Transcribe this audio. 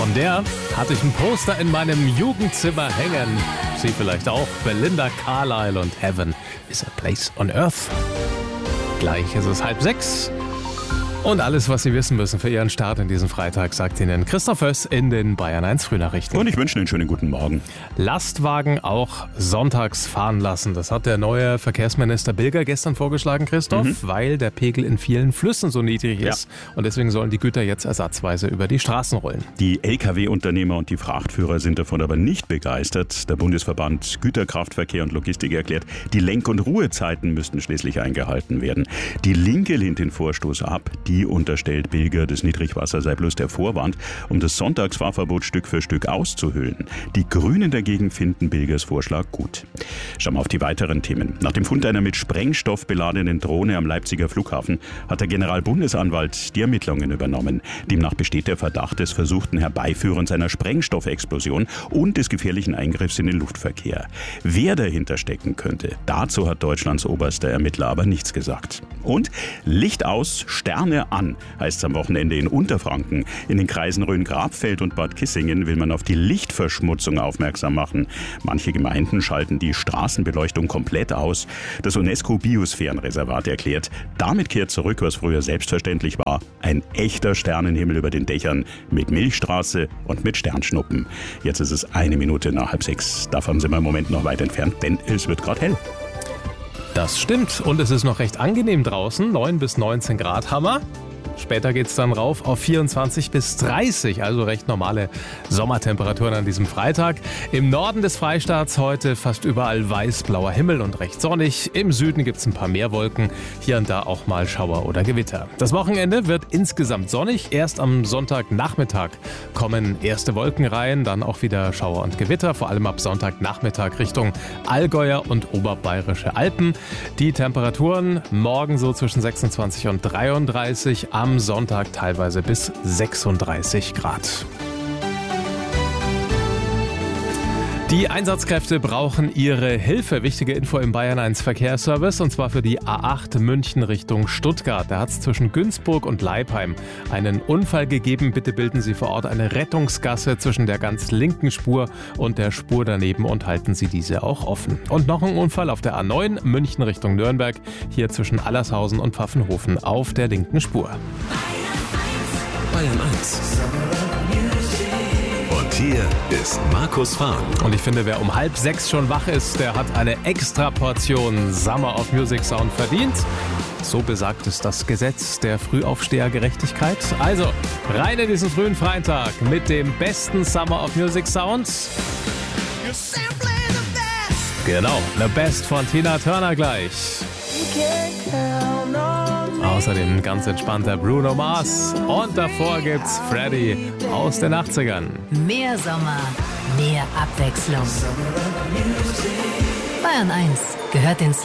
Von der hatte ich ein Poster in meinem Jugendzimmer hängen. Sie vielleicht auch. Belinda Carlisle und Heaven is a Place on Earth. Gleich ist es 5:30. Und alles, was Sie wissen müssen für Ihren Start in diesen Freitag, sagt Ihnen Christoph Höss in den Bayern 1 Frühnachrichten. Und ich wünsche Ihnen einen schönen guten Morgen. Lastwagen auch sonntags fahren lassen. Das hat der neue Verkehrsminister Bilger gestern vorgeschlagen, Christoph, weil der Pegel in vielen Flüssen so niedrig ist. Und deswegen sollen die Güter jetzt ersatzweise über die Straßen rollen. Die Lkw-Unternehmer und die Frachtführer sind davon aber nicht begeistert. Der Bundesverband Güterkraftverkehr und Logistik erklärt, die Lenk- und Ruhezeiten müssten schließlich eingehalten werden. Die Linke lehnt den Vorstoß ab. Die unterstellt Bilger, das Niedrigwasser sei bloß der Vorwand, um das Sonntagsfahrverbot Stück für Stück auszuhöhlen. Die Grünen dagegen finden Bilgers Vorschlag gut. Schauen wir auf die weiteren Themen. Nach dem Fund einer mit Sprengstoff beladenen Drohne am Leipziger Flughafen hat der Generalbundesanwalt die Ermittlungen übernommen. Demnach besteht der Verdacht des versuchten Herbeiführens einer Sprengstoffexplosion und des gefährlichen Eingriffs in den Luftverkehr. Wer dahinter stecken könnte, dazu hat Deutschlands oberster Ermittler aber nichts gesagt. Und Licht aus, Sterne an, heißt es am Wochenende in Unterfranken. In den Kreisen Rhön-Grabfeld und Bad Kissingen will man auf die Lichtverschmutzung aufmerksam machen. Manche Gemeinden schalten die Straßenbeleuchtung komplett aus. Das UNESCO-Biosphärenreservat erklärt, damit kehrt zurück, was früher selbstverständlich war. Ein echter Sternenhimmel über den Dächern mit Milchstraße und mit Sternschnuppen. Jetzt ist es 1 Minute nach 5:30. Davon sind wir im Moment noch weit entfernt, denn es wird gerade hell. Das stimmt. Und es ist noch recht angenehm draußen. 9 bis 19 Grad Hammer. Später geht es dann rauf auf 24 bis 30, also recht normale Sommertemperaturen an diesem Freitag. Im Norden des Freistaats heute fast überall weiß-blauer Himmel und recht sonnig. Im Süden gibt es ein paar mehr Wolken, hier und da auch mal Schauer oder Gewitter. Das Wochenende wird insgesamt sonnig. Erst am Sonntagnachmittag kommen erste Wolkenreihen, dann auch wieder Schauer und Gewitter, vor allem ab Sonntagnachmittag Richtung Allgäuer und oberbayerische Alpen. Die Temperaturen morgen so zwischen 26 und 33, am Sonntag teilweise bis 36 Grad. Die Einsatzkräfte brauchen Ihre Hilfe. Wichtige Info im Bayern 1 Verkehrsservice, und zwar für die A8 München Richtung Stuttgart. Da hat es zwischen Günzburg und Leipheim einen Unfall gegeben. Bitte bilden Sie vor Ort eine Rettungsgasse zwischen der ganz linken Spur und der Spur daneben und halten Sie diese auch offen. Und noch ein Unfall auf der A9 München Richtung Nürnberg. Hier zwischen Allershausen und Pfaffenhofen auf der linken Spur. Bayern 1. Und hier ist Markus Fahn. Und ich finde, wer um 5:30 schon wach ist, der hat eine extra Portion Summer of Music Sound verdient. So besagt es das Gesetz der Frühaufstehergerechtigkeit. Also, rein in diesen frühen Freitag mit dem besten Summer of Music Sound. Genau, The Best von Tina Turner gleich. Außerdem ganz entspannter Bruno Mars. Und davor gibt's Freddy aus den 80ern. Mehr Sommer, mehr Abwechslung. Bayern 1 gehört ins